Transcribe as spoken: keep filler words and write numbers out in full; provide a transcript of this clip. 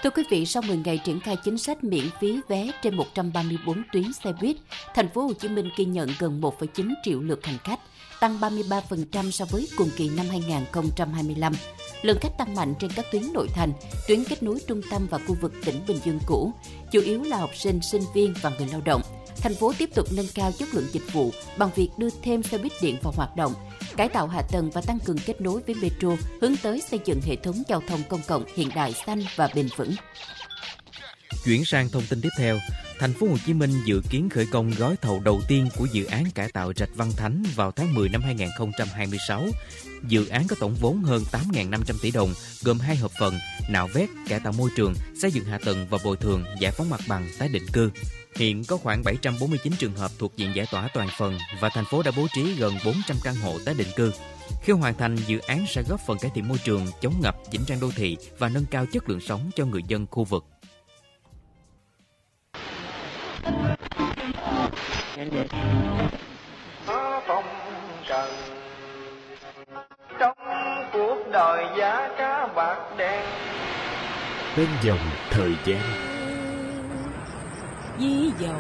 Thưa quý vị, sau mười ngày triển khai chính sách miễn phí vé trên một trăm ba mươi tư tuyến xe buýt, thành phố Hồ Chí Minh ghi nhận gần một phẩy chín triệu lượt hành khách, tăng ba mươi ba phần trăm so với cùng kỳ năm hai không hai lăm. Lượng khách tăng mạnh trên các tuyến nội thành, tuyến kết nối trung tâm và khu vực tỉnh Bình Dương cũ, chủ yếu là học sinh, sinh viên và người lao động. Thành phố tiếp tục nâng cao chất lượng dịch vụ bằng việc đưa thêm xe buýt điện vào hoạt động, cải tạo hạ tầng và tăng cường kết nối với metro, hướng tới xây dựng hệ thống giao thông công cộng hiện đại, xanh và bền vững. Chuyển sang thông tin tiếp theo, thành phố Hồ Chí Minh dự kiến khởi công gói thầu đầu tiên của dự án cải tạo rạch Văn Thánh vào tháng mười năm hai không hai sáu. Dự án có tổng vốn hơn tám nghìn năm trăm tỷ đồng, gồm hai hợp phần: nạo vét, cải tạo môi trường, xây dựng hạ tầng và bồi thường, giải phóng mặt bằng, tái định cư. Hiện có khoảng bảy trăm bốn mươi chín trường hợp thuộc diện giải tỏa toàn phần và thành phố đã bố trí gần bốn trăm căn hộ tái định cư. Khi hoàn thành, dự án sẽ góp phần cải thiện môi trường, chống ngập, chỉnh trang đô thị và nâng cao chất lượng sống cho người dân khu vực. Phong trần trong cuộc đời giá cá bạc đen bên dòng thời gian Dí dầu